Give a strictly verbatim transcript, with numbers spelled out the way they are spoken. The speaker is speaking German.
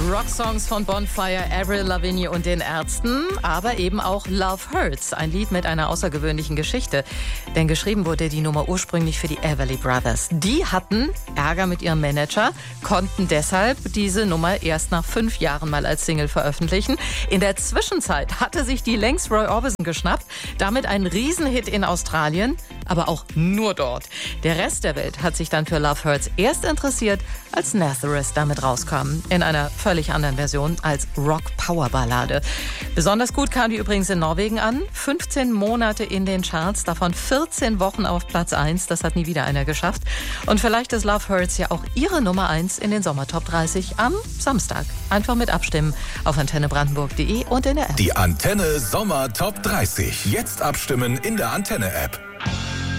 Rocksongs von Bonfire, Avril Lavigne und den Ärzten, aber eben auch Love Hurts, ein Lied mit einer außergewöhnlichen Geschichte. Denn geschrieben wurde die Nummer ursprünglich für die Everly Brothers. Die hatten Ärger mit ihrem Manager, konnten deshalb diese Nummer erst nach fünf Jahren mal als Single veröffentlichen. In der Zwischenzeit hatte sich die längst Roy Orbison geschnappt, damit ein Riesenhit in Australien, aber auch nur dort. Der Rest der Welt hat sich dann für Love Hurts erst interessiert, als Nazareth damit rauskam, in einer völlig anderen Version als Rock-Power-Ballade. Besonders gut kam die übrigens in Norwegen an. fünfzehn Monate in den Charts, davon vierzehn Wochen auf Platz eins. Das hat nie wieder einer geschafft. Und vielleicht ist Love Hurts ja auch Ihre Nummer eins in den Sommertop dreißig am Samstag. Einfach mit abstimmen auf antenne brandenburg punkt de und in der App. Die Antenne Sommer Top dreißig. Jetzt abstimmen in der Antenne-App.